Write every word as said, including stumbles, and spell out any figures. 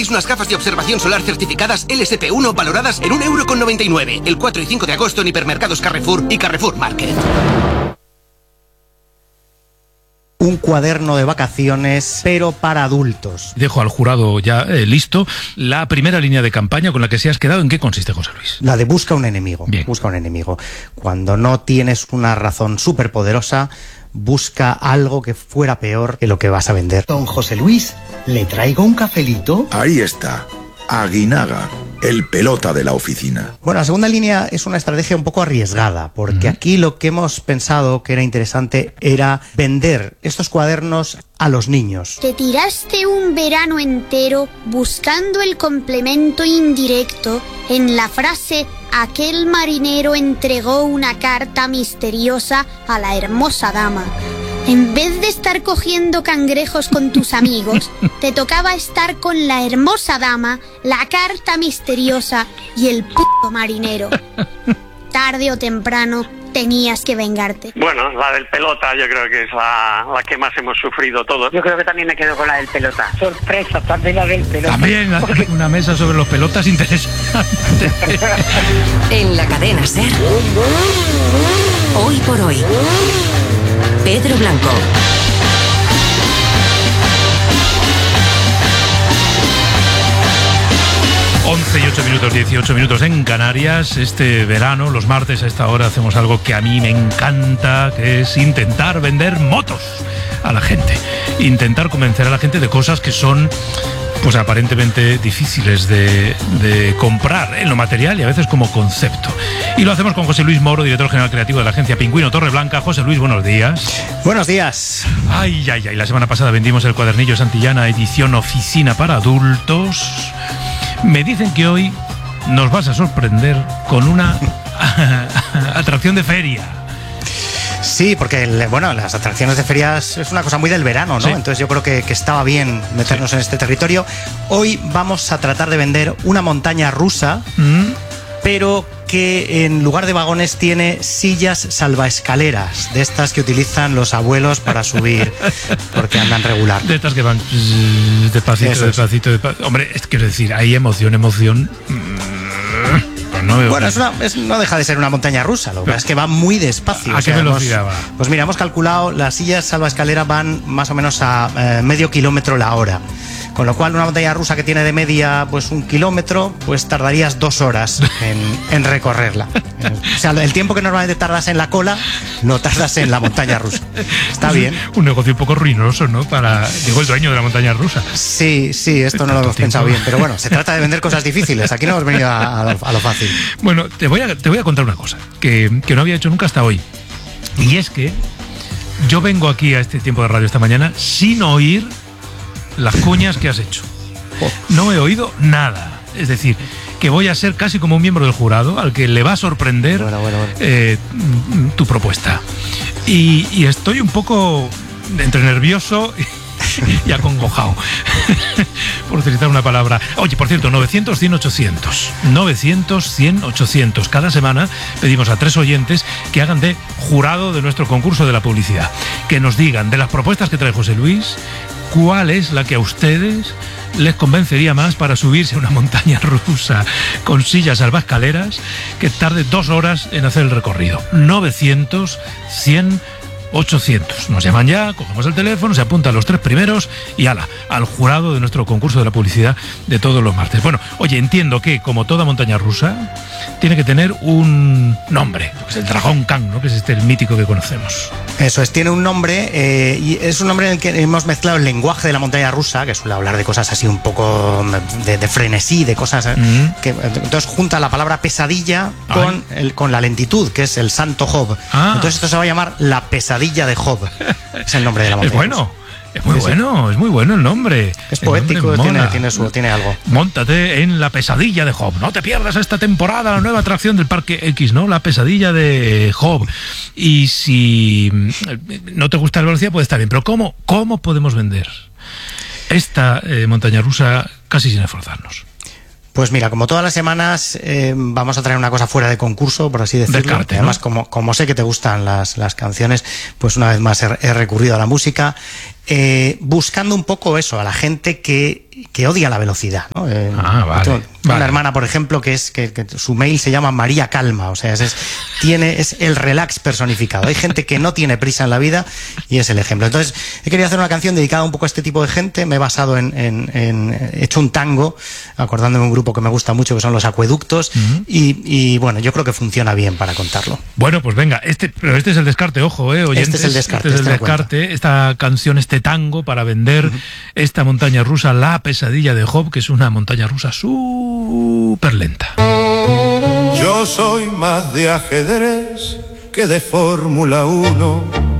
gratis unas gafas de observación solar certificadas L S P uno valoradas en un euro con noventa y nueve. El cuatro y cinco de agosto en hipermercados Carrefour y Carrefour Market. Un cuaderno de vacaciones, pero para adultos. Dejo al jurado ya eh, listo la primera línea de campaña con la que se has quedado. ¿En qué consiste, José Luis? La de busca un enemigo. Bien. Busca un enemigo. Cuando no tienes una razón superpoderosa, busca algo que fuera peor que lo que vas a vender. Don José Luis, ¿le traigo un cafelito? Ahí está. Aguinaga, el pelota de la oficina. Bueno, la segunda línea es una estrategia un poco arriesgada, porque uh-huh. aquí lo que hemos pensado que era interesante era vender estos cuadernos a los niños. Te tiraste un verano entero buscando el complemento indirecto en la frase «Aquel marinero entregó una carta misteriosa a la hermosa dama». En vez de estar cogiendo cangrejos con tus amigos, te tocaba estar con la hermosa dama, la carta misteriosa y el puto marinero. Tarde o temprano tenías que vengarte. Bueno, la del pelota yo creo que es la, la que más hemos sufrido todos. Yo creo que también me quedo con la del pelota. Sorpresa, también la del pelota. También una mesa sobre los pelotas interesante. En la cadena SER, Hoy por Hoy, Pedro Blanco. once y ocho minutos, dieciocho minutos en Canarias. Este verano, los martes a esta hora, hacemos algo que a mí me encanta, que es intentar vender motos a la gente. Intentar convencer a la gente de cosas que son, pues aparentemente difíciles de, de comprar en lo material y a veces como concepto. Y lo hacemos con José Luis Moro, director general creativo de la agencia Pingüino Torreblanca. José Luis, buenos días. Buenos días. Ay, ay, ay. La semana pasada vendimos el cuadernillo Santillana, edición oficina para adultos. Me dicen que hoy nos vas a sorprender con una atracción de feria. Sí, porque el, bueno, las atracciones de ferias es una cosa muy del verano, ¿no? Sí. Entonces yo creo que, que estaba bien meternos sí. en este territorio. Hoy vamos a tratar de vender una montaña rusa, mm. pero que en lugar de vagones tiene sillas salvaescaleras, de estas que utilizan los abuelos para subir, porque andan regular. De estas que van despacito, Eso despacito, es. despacito. Hombre, es, quiero decir, hay emoción, emoción... No bueno, es una, es, no deja de ser una montaña rusa, lo que pasa es que va muy despacio. ¿A o sea, qué velocidad hemos, va? Pues mira, hemos calculado, las sillas salvaescalera van más o menos a eh, medio kilómetro la hora. Con lo cual, una montaña rusa que tiene de media pues un kilómetro, pues tardarías dos horas en, en recorrerla. O sea, el tiempo que normalmente tardas en la cola, no tardas en la montaña rusa. Está es bien. Un, un negocio un poco ruinoso, ¿no? Para, digo, el dueño de la montaña rusa. Sí, sí, esto no lo hemos pensado bien. Pero bueno, se trata de vender cosas difíciles. Aquí no hemos venido a, a, lo, a lo fácil. Bueno, te voy a, te voy a contar una cosa que, que no había hecho nunca hasta hoy. Y es que yo vengo aquí a este tiempo de radio esta mañana sin oír las cuñas que has hecho. No he oído nada. Es decir, que voy a ser casi como un miembro del jurado al que le va a sorprender bueno, bueno, bueno. Eh, tu propuesta. Y, y estoy un poco entre nervioso y acongojado, por utilizar una palabra. Oye, por cierto, novecientos, cien, ochocientos. novecientos, cien, ochocientos. Cada semana pedimos a tres oyentes que hagan de jurado de nuestro concurso de la publicidad. Que nos digan de las propuestas que trae José Luis, ¿cuál es la que a ustedes les convencería más para subirse a una montaña rusa con sillas salvaescaleras que tarde dos horas en hacer el recorrido? novecientos, cien, ochocientos. Nos llaman ya, cogemos el teléfono, se apuntan los tres primeros y ala, al jurado de nuestro concurso de la publicidad de todos los martes. Bueno, oye, entiendo que como toda montaña rusa tiene que tener un nombre, pues el Dragón Khan, ¿no? Que es este el mítico que conocemos. Eso es, tiene un nombre eh, y es un nombre en el que hemos mezclado el lenguaje de la montaña rusa, que suele hablar de cosas así un poco de, de frenesí, de cosas mm. que entonces junta la palabra pesadilla con, el, con la lentitud, que es el santo Job. Ah. Entonces esto se va a llamar la pesadilla de Job. Es el nombre de la montaña. Es bueno. rusa. Es muy sí, bueno, sí. es muy bueno el nombre. Es el poético, nombre tiene, tiene, su, tiene algo. Móntate en la pesadilla de Job. No te pierdas esta temporada la nueva atracción del Parque X, ¿no? La pesadilla de Job. Y si no te gusta la velocidad, puede estar bien. Pero ¿cómo, cómo podemos vender esta eh, montaña rusa casi sin esforzarnos? Pues mira, como todas las semanas eh, vamos a traer una cosa fuera de concurso, por así decirlo. Descarte, Además, ¿no? como, como sé que te gustan las, las canciones, pues una vez más he, he recurrido a la música. eh, buscando un poco eso, a la gente que, que odia la velocidad, ¿no? Eh, ah, vale, tengo vale. Una hermana, por ejemplo, que es que, que su mail se llama María Calma, o sea, es, es, tiene, es el relax personificado. Hay gente que no tiene prisa en la vida y es el ejemplo. Entonces, he querido hacer una canción dedicada un poco a este tipo de gente. Me he basado en, en, en he hecho un tango, acordándome de un grupo que me gusta mucho, que son Los Acueductos, uh-huh. y, y bueno, yo creo que funciona bien para contarlo. Bueno, pues venga, este, pero este es el descarte, ojo, eh, oyentes. Este es el descarte. Este es el descarte, esta canción, este tango para vender uh-huh. esta montaña rusa, La Pesadilla de Job, que es una montaña rusa súper lenta. Yo soy más de ajedrez que de Fórmula uno.